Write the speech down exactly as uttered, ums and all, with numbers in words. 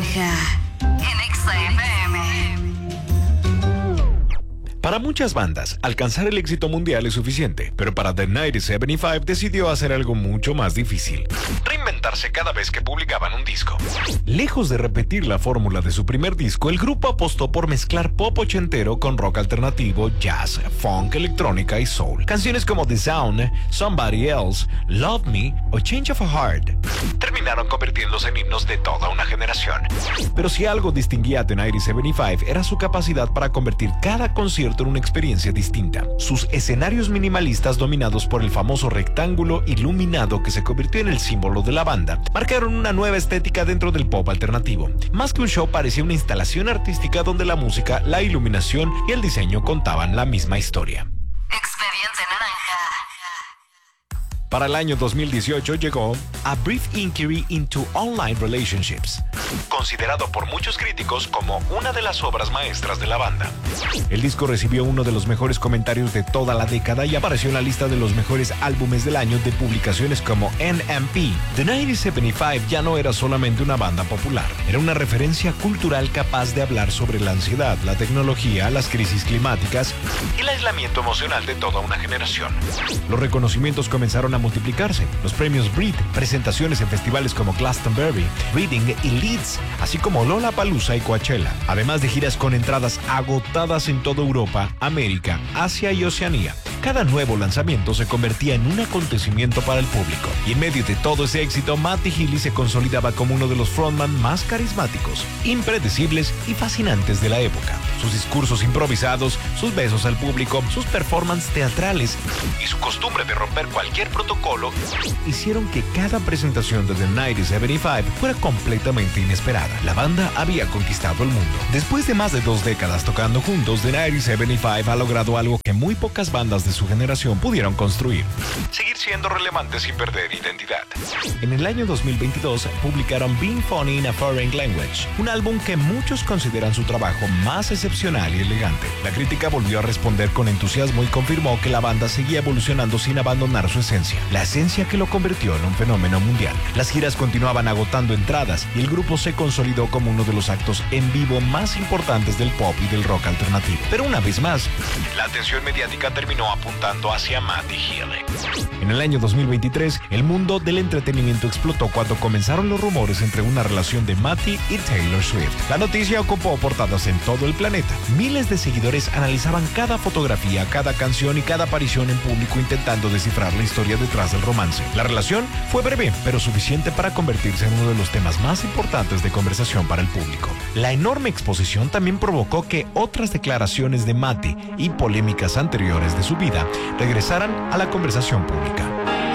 Naranja en Exa F M. Para muchas bandas, alcanzar el éxito mundial es suficiente, pero para The noventa y setenta y cinco decidió hacer algo mucho más difícil: reinventarse cada vez que publicaban un disco. Lejos de repetir la fórmula de su primer disco, el grupo apostó por mezclar pop ochentero con rock alternativo, jazz, funk, electrónica y soul. Canciones como The Sound, Somebody Else, Love Me o Change of a Heart terminaron convirtiéndose en himnos de toda una generación. Pero si algo distinguía a The noventa y setenta y cinco era su capacidad para convertir cada concierto en una experiencia distinta. Sus escenarios minimalistas, dominados por el famoso rectángulo iluminado que se convirtió en el símbolo de la banda, marcaron una nueva estética dentro del pop alternativo. Más que un show, parecía una instalación artística donde la música, la iluminación y el diseño contaban la misma historia. Expediente Naranja. Para el año dos mil dieciocho llegó A Brief Inquiry into Online Relationships, considerado por muchos críticos como una de las obras maestras de la banda. El disco recibió uno de los mejores comentarios de toda la década y apareció en la lista de los mejores álbumes del año de publicaciones como N M P. The noventa y setenta y cinco ya no era solamente una banda popular, era una referencia cultural capaz de hablar sobre la ansiedad, la tecnología, las crisis climáticas y el aislamiento emocional de toda una generación. Los reconocimientos comenzaron a multiplicarse. Los premios Brit, presentaciones en festivales como Glastonbury, Reading y Leeds, así como Lollapalooza y Coachella, además de giras con entradas agotadas en toda Europa, América, Asia y Oceanía. Cada nuevo lanzamiento se convertía en un acontecimiento para el público, y en medio de todo ese éxito, Matty Healy se consolidaba como uno de los frontman más carismáticos, impredecibles y fascinantes de la época. Sus discursos improvisados, sus besos al público, sus performances teatrales y su costumbre de romper cualquier protocolo hicieron que cada presentación de The noventa y setenta y cinco fuera completamente inesperada. La banda había conquistado el mundo. Después de más de dos décadas tocando juntos, The noventa y setenta y cinco ha logrado algo que muy pocas bandas de su generación pudieron construir: seguir siendo relevantes sin perder identidad. En el año dos mil veintidós publicaron Being Funny in a Foreign Language, un álbum que muchos consideran su trabajo más excepcional y elegante. La crítica volvió a responder con entusiasmo y confirmó que la banda seguía evolucionando sin abandonar su esencia, la esencia que lo convirtió en un fenómeno mundial. Las giras continuaban agotando entradas y el grupo se consolidó como uno de los actos en vivo más importantes del pop y del rock alternativo. Pero una vez más, la atención mediática terminó apuntando hacia Matty Healy. En el año dos mil veintitrés, el mundo del entretenimiento explotó cuando comenzaron los rumores entre una relación de Matty y Taylor Swift. La noticia ocupó portadas en todo el planeta. Miles de seguidores analizaban cada fotografía, cada canción y cada aparición en público intentando descifrar la historia detrás del romance. La relación fue breve, pero suficiente para convertirse en uno de los temas más importantes de conversación para el público. La enorme exposición también provocó que otras declaraciones de Matty y polémicas anteriores de su vida regresaran a la conversación pública.